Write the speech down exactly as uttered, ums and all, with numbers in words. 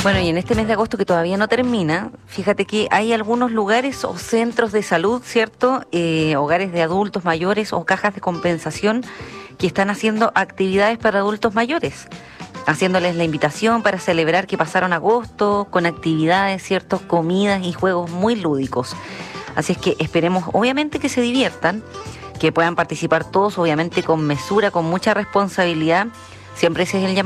Bueno, y en este mes de agosto que todavía no termina, fíjate que hay algunos lugares o centros de salud, ¿cierto? Eh, hogares de adultos mayores o cajas de compensación que están haciendo actividades para adultos mayores, haciéndoles la invitación para celebrar que pasaron agosto con actividades, ¿cierto? Comidas y juegos muy lúdicos. Así es que esperemos, obviamente, que se diviertan, que puedan participar todos, obviamente con mesura, con mucha responsabilidad. Siempre ese es el llamado.